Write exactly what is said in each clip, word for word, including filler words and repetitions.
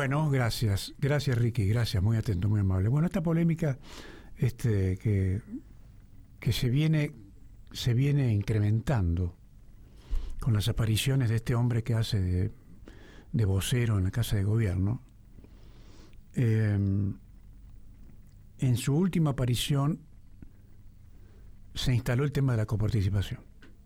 Bueno, gracias. Gracias, Ricky. Gracias, muy atento, muy amable. Bueno, esta polémica este, que, que se viene, se viene incrementando con las apariciones de este hombre que hace de, de vocero en la Casa de Gobierno. Eh, en su última aparición se instaló el tema de la coparticipación.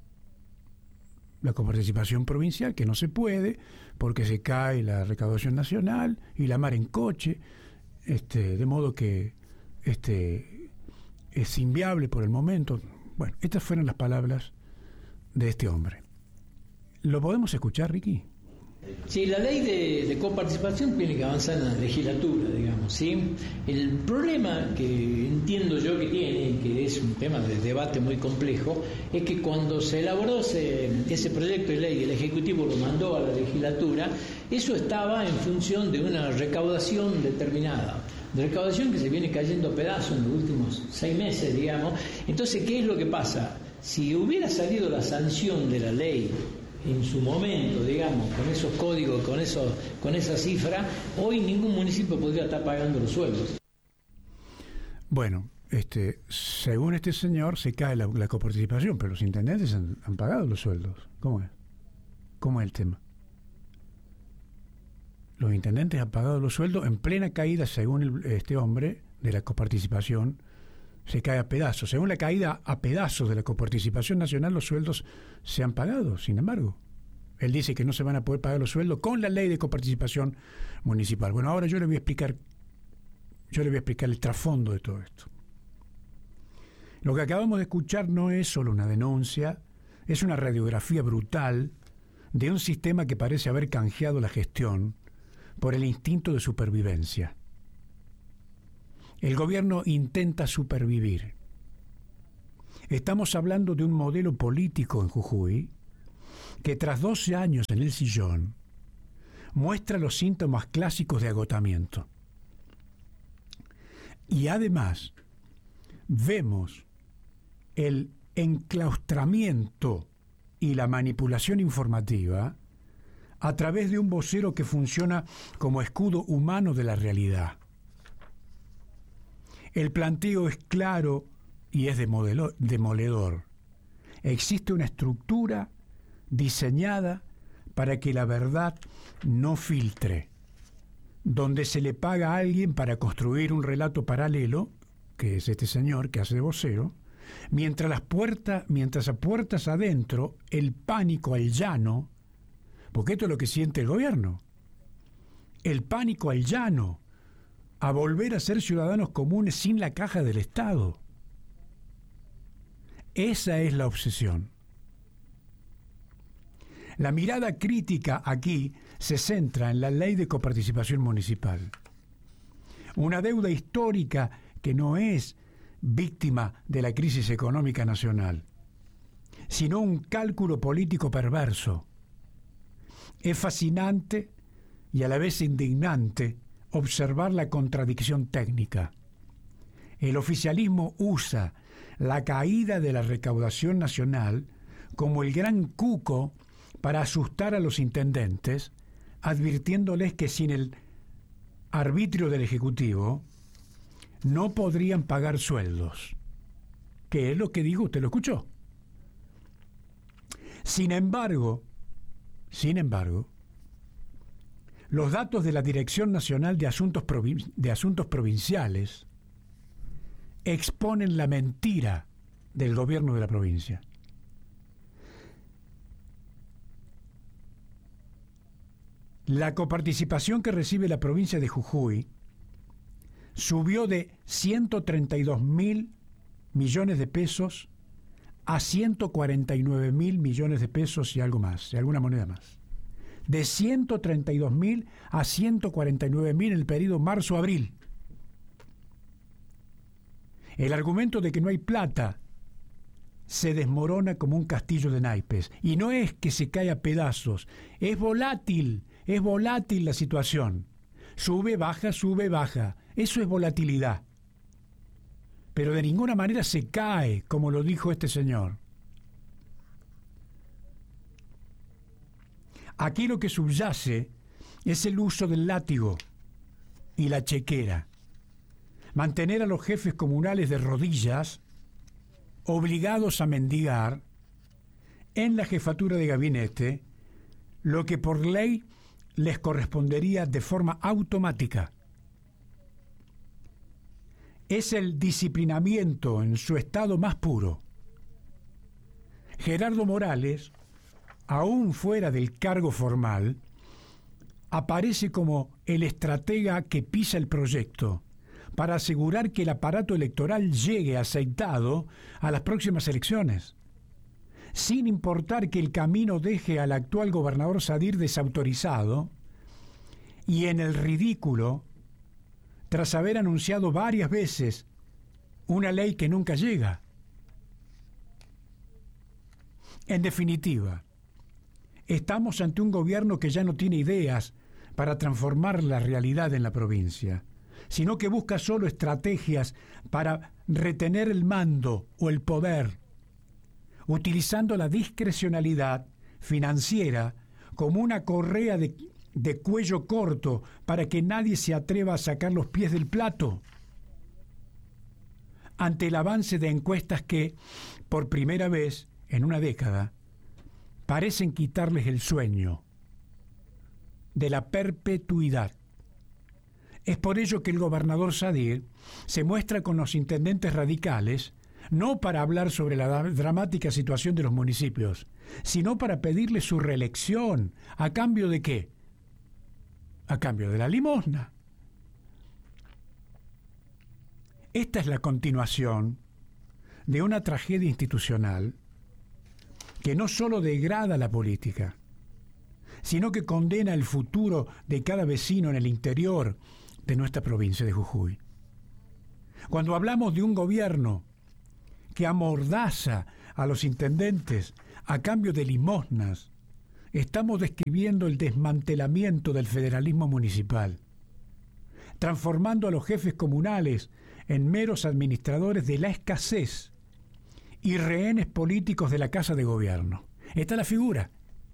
La coparticipación provincial, que no se puede porque se cae la recaudación nacional y la mar en coche, este, de modo que este, es inviable por el momento. Bueno, estas fueron las palabras de este hombre. ¿Lo podemos escuchar, Ricky? Sí, la ley de, de coparticipación tiene que avanzar en la legislatura, digamos, ¿sí? El problema que entiendo yo que tiene, y que es un tema de debate muy complejo, es que cuando se elaboró ese, ese proyecto de ley y el Ejecutivo lo mandó a la legislatura, eso estaba en función de una recaudación determinada, de recaudación que se viene cayendo a pedazos en los últimos seis meses, digamos. Entonces, ¿qué es lo que pasa? Si hubiera salido la sanción de la ley en su momento, digamos, con esos códigos, con esos, con esa cifra, hoy ningún municipio podría estar pagando los sueldos. Bueno, este, según este señor, se cae la, la coparticipación, pero los intendentes han, han pagado los sueldos. ¿Cómo es? ¿Cómo es el tema? Los intendentes han pagado los sueldos en plena caída, según el, este hombre, de la coparticipación. Se cae a pedazos. Según la caída a pedazos de la coparticipación nacional, los sueldos se han pagado, sin embargo. Él dice que no se van a poder pagar los sueldos con la ley de coparticipación municipal. Bueno, ahora yo le voy a explicar, yo le voy a explicar el trasfondo de todo esto. Lo que acabamos de escuchar no es solo una denuncia, es una radiografía brutal de un sistema que parece haber canjeado la gestión por el instinto de supervivencia. El gobierno intenta supervivir. Estamos hablando de un modelo político en Jujuy que tras doce años en el sillón muestra los síntomas clásicos de agotamiento. Y además vemos el enclaustramiento y la manipulación informativa a través de un vocero que funciona como escudo humano de la realidad. El planteo es claro y es demodelo- demoledor. Existe una estructura diseñada para que la verdad no filtre, donde se le paga a alguien para construir un relato paralelo, que es este señor que hace de vocero, mientras las puertas, mientras a puertas adentro el pánico al llano, porque esto es lo que siente el gobierno, el pánico al llano, a volver a ser ciudadanos comunes sin la caja del Estado. Esa es la obsesión. La mirada crítica aquí se centra en la ley de coparticipación municipal. Una deuda histórica que no es víctima de la crisis económica nacional, sino un cálculo político perverso. Es fascinante y a la vez indignante observar la contradicción técnica. El oficialismo usa la caída de la recaudación nacional como el gran cuco para asustar a los intendentes, advirtiéndoles que sin el arbitrio del Ejecutivo no podrían pagar sueldos. ¿Qué es lo que digo? ¿Usted lo escuchó? Sin embargo, sin embargo, los datos de la Dirección Nacional de Asuntos, Provin- de Asuntos Provinciales exponen la mentira del gobierno de la provincia. La coparticipación que recibe la provincia de Jujuy subió de ciento treinta y dos mil millones de pesos a ciento cuarenta y nueve mil millones de pesos y algo más, y alguna moneda más. De ciento treinta y dos mil a ciento cuarenta y nueve mil en el periodo marzo-abril. El argumento de que no hay plata se desmorona como un castillo de naipes. Y no es que se cae a pedazos, es volátil, es volátil la situación. Sube, baja, sube, baja. Eso es volatilidad. Pero de ninguna manera se cae, como lo dijo este señor. Aquí lo que subyace es el uso del látigo. y la chequera, mantener a los jefes comunales de rodillas, obligados a mendigar en la jefatura de gabinete lo que por ley les correspondería de forma automática. Es el disciplinamiento en su estado más puro. Gerardo Morales, aún fuera del cargo formal, aparece como el estratega que pisa el proyecto para asegurar que el aparato electoral llegue aceitado a las próximas elecciones, sin importar que el camino deje al actual gobernador Sadir desautorizado y en el ridículo, tras haber anunciado varias veces una ley que nunca llega. En definitiva, estamos ante un gobierno que ya no tiene ideas para transformar la realidad en la provincia, sino que busca solo estrategias para retener el mando o el poder, utilizando la discrecionalidad financiera como una correa de, de cuello corto para que nadie se atreva a sacar los pies del plato. Ante el avance de encuestas que, por primera vez en una década, parecen quitarles el sueño de la perpetuidad. Es por ello que el gobernador Sadir se muestra con los intendentes radicales, no para hablar sobre la dramática situación de los municipios, sino para pedirle su reelección. ¿A cambio de qué? A cambio de la limosna. Esta es la continuación de una tragedia institucional que no solo degrada la política, sino que condena el futuro de cada vecino en el interior de nuestra provincia de Jujuy. Cuando hablamos de un gobierno que amordaza a los intendentes a cambio de limosnas, estamos describiendo el desmantelamiento del federalismo municipal, transformando a los jefes comunales en meros administradores de la escasez y rehenes políticos de la Casa de Gobierno. Esta es la figura.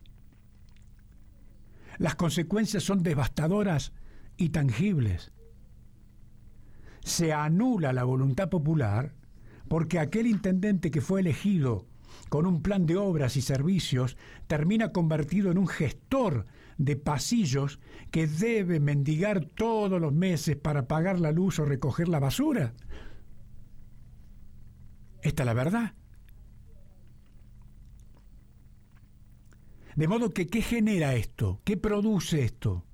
Las consecuencias son devastadoras y tangibles. Se anula la voluntad popular porque aquel intendente que fue elegido con un plan de obras y servicios termina convertido en un gestor de pasillos que debe mendigar todos los meses para pagar la luz o recoger la basura. Esta es la verdad. De modo que, ¿qué genera esto? ¿Qué produce esto?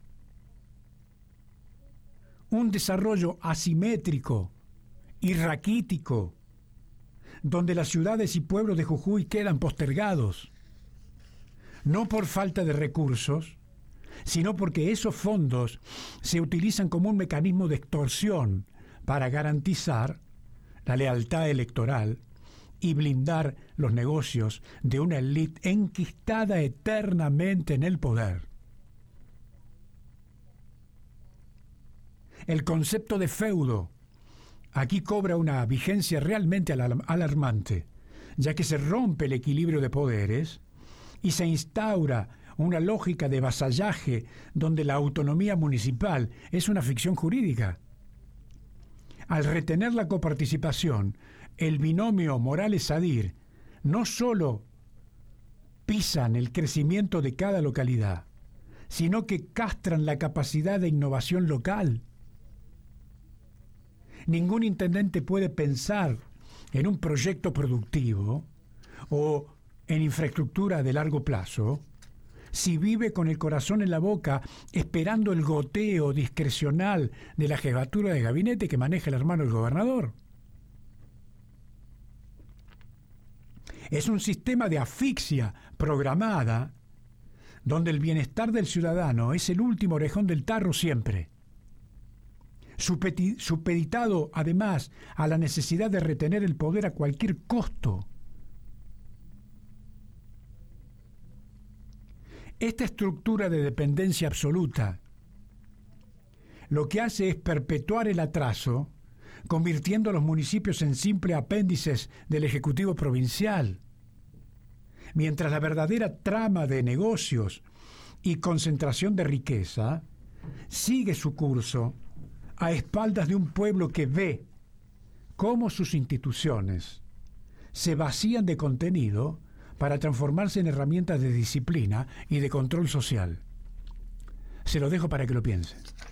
Un desarrollo asimétrico y raquítico, donde las ciudades y pueblos de Jujuy quedan postergados, no por falta de recursos, sino porque esos fondos se utilizan como un mecanismo de extorsión para garantizar la lealtad electoral y blindar los negocios de una élite enquistada eternamente en el poder. El concepto de feudo aquí cobra una vigencia realmente alarmante, ya que se rompe el equilibrio de poderes y se instaura una lógica de vasallaje donde la autonomía municipal es una ficción jurídica. Al retener la coparticipación, el binomio Morales-Sadir no solo pisan el crecimiento de cada localidad, sino que castran la capacidad de innovación local. Ningún intendente puede pensar en un proyecto productivo o en infraestructura de largo plazo si vive con el corazón en la boca esperando el goteo discrecional de la jefatura de gabinete que maneja el hermano del gobernador. Es un sistema de asfixia programada donde el bienestar del ciudadano es el último orejón del tarro siempre, supeditado además a la necesidad de retener el poder a cualquier costo. Esta estructura de dependencia absoluta lo que hace es perpetuar el atraso, convirtiendo a los municipios en simples apéndices del Ejecutivo provincial, mientras la verdadera trama de negocios y concentración de riqueza sigue su curso a espaldas de un pueblo que ve cómo sus instituciones se vacían de contenido para transformarse en herramientas de disciplina y de control social. Se lo dejo para que lo piense.